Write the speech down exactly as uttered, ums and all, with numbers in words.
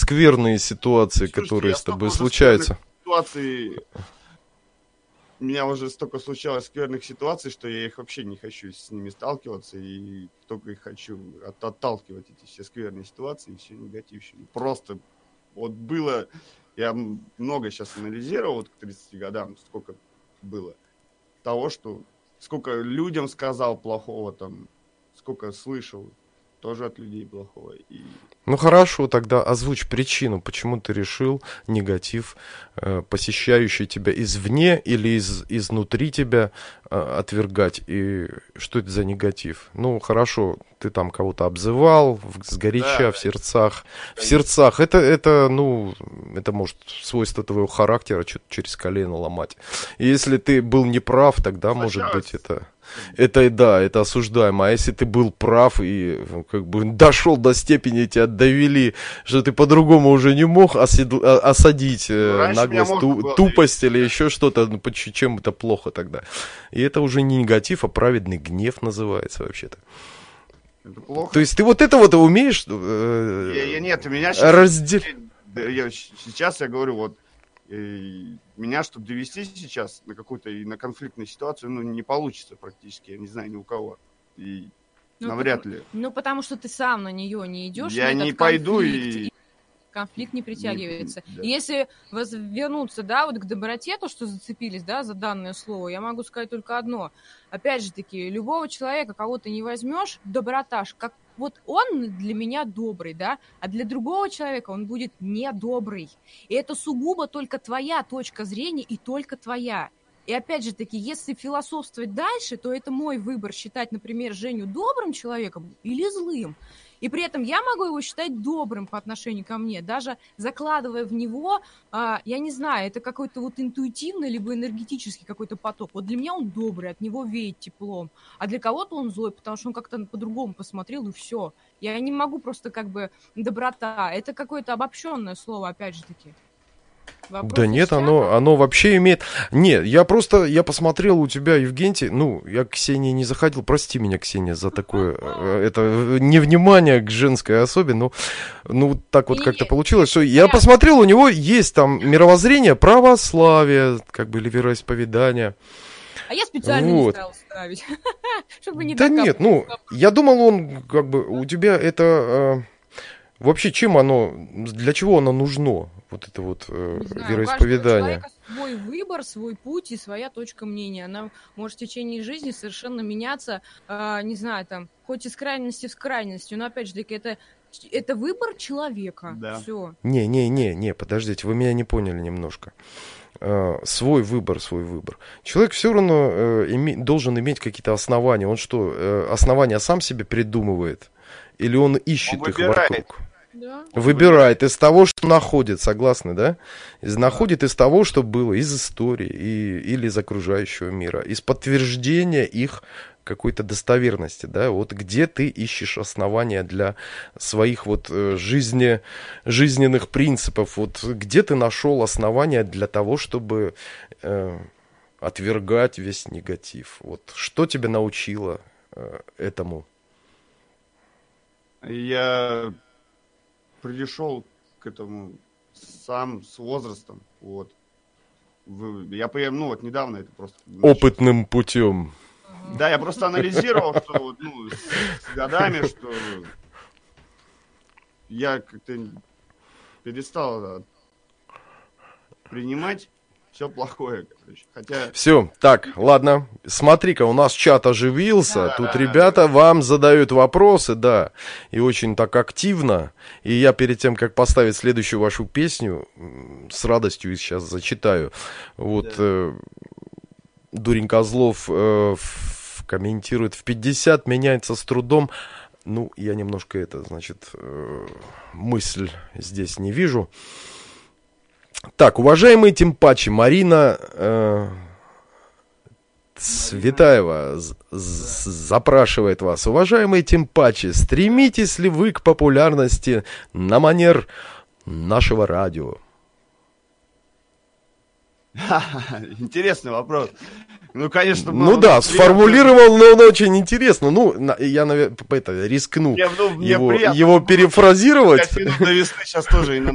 скверные ситуации, Слушайте, которые я с тобой столько уже случаются? скверных ситуаций, у меня уже столько случалось скверных ситуаций, что я их вообще не хочу с ними сталкиваться, и только их хочу от- отталкивать, эти все скверные ситуации и все негативщины. Просто вот было, я м- много сейчас анализировал, вот к тридцати годам, сколько было того, что сколько людям сказал плохого там, сколько слышал тоже от людей плохого. И Ну хорошо, тогда озвучь причину, почему ты решил негатив, э, посещающий тебя извне или из, изнутри тебя, э, отвергать. И что это за негатив? Ну хорошо, ты там кого-то обзывал в- сгоряча, да, в сердцах. В конечно. сердцах. Это, это, ну, это может свойство твоего характера что-то через колено ломать. И если ты был неправ, тогда, может Сначала быть, это... Это и да, это осуждаемо. А если ты был прав и ну, как бы дошел до степени, тебя довели, что ты по-другому уже не мог оседл- а- осадить ну, э, раньше меня наглость, можно ту- было тупость довести, или да. еще что-то, ну, поч- чем это плохо тогда. И это уже не негатив, а праведный гнев называется вообще-то. Это То плохо. есть ты вот это вот умеешь Я, я э, нет, у меня сейчас разделить? я, щ- сейчас я говорю, вот э, меня, чтобы довести сейчас на какую-то и на конфликтную ситуацию, ну, не получится практически, я не знаю ни у кого. И Ну, навряд потому, ли. ну, потому что ты сам на нее не идешь, Я на не этот пойду конфликт, и... и конфликт не притягивается. Не- да. И если воз- вернуться, да, вот к доброте, то, что зацепились, да, за данное слово, я могу сказать только одно. Опять же таки, любого человека, кого ты не возьмешь, доброта, ж как вот он для меня добрый, да, а для другого человека он будет недобрый. И это сугубо только твоя точка зрения и только твоя. И опять же таки, если философствовать дальше, то это мой выбор считать, например, Женю добрым человеком или злым. И при этом я могу его считать добрым по отношению ко мне, даже закладывая в него, а, я не знаю, это какой-то вот интуитивный либо энергетический какой-то поток. Вот для меня он добрый, от него веет теплом, а для кого-то он злой, потому что он как-то по-другому посмотрел, и все. Я не могу просто как бы доброта. Это какое-то обобщенное слово, опять же таки. Вопрос Да нет, оно, исчерпан. оно вообще имеет... Нет, я просто, я посмотрел у тебя, Евгентий, ну, я к Ксении не заходил, прости меня, Ксения, за такое, э, это э, невнимание к женской особе, ну, ну, так вот как-то Не-не-не, получилось, что в я порядке. посмотрел, у него есть там мировоззрение, православие, как бы, или вероисповедание, А я специально не вот. стала ставить, чтобы не Да нет, ну, докапываться. я думал, он, как бы, у тебя это... э, вообще, чем оно, для чего оно нужно, вот это вот э, Не знаю, у каждого вероисповедание? человека свой выбор, свой путь и своя точка мнения. Она может в течение жизни совершенно меняться, а, не знаю, там, хоть из крайности в крайность. Но опять же таки, это, это выбор человека. Да. Все. Не, не, не, не, подождите, вы меня не поняли немножко. Э, свой выбор, свой выбор. Человек все равно э, име- должен иметь какие-то основания. Он что, э, основания сам себе придумывает? Или он ищет Он их выбирает. вокруг? Да. Он Выбирает из того, что находит, согласны, да? Из, Да. находит из того, что было, из истории и, или из окружающего мира, из подтверждения их какой-то достоверности, да? Вот где ты ищешь основания для своих вот э, жизни, жизненных принципов, вот где ты нашел основания для того, чтобы э, отвергать весь негатив? Вот что тебя научило э, этому? Я пришел к этому сам с возрастом, вот. В- Я, по- ну, вот недавно это просто... начал. Опытным путем. Ага. Да, я просто анализировал, что вот, ну, с, с годами, что я как-то перестал принимать все плохое, короче. Хотя... Все, так, ладно. Смотри-ка, у нас чат оживился. Да, Тут да, ребята вам задают вопросы, да. И очень так активно. И я перед тем, как поставить следующую вашу песню, м, с радостью сейчас зачитаю. Вот Да. э, Дурень Козлов э, в- комментирует: в пятьдесят меняется с трудом. Ну, я немножко это, значит, э, мысль здесь не вижу. Так, уважаемые тимпачи, Марина э, Цветаева з- з- запрашивает вас. Уважаемые тимпачи, стремитесь ли вы к популярности на манер нашего радио? Интересный вопрос. Ну, конечно, Ну было да, бы приятно. сформулировал, но он очень интересно. Ну, на- я, наверное, это, рискну Мне, ну, мне его, приятно его было бы перефразировать. пять минут до весны сейчас тоже и на